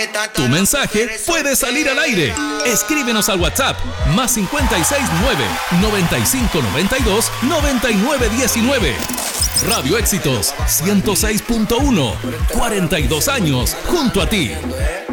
Tu mensaje puede salir al aire. Escríbenos al WhatsApp más 569-9592-9919. Radio Éxitos 106.1. 42 años junto a ti.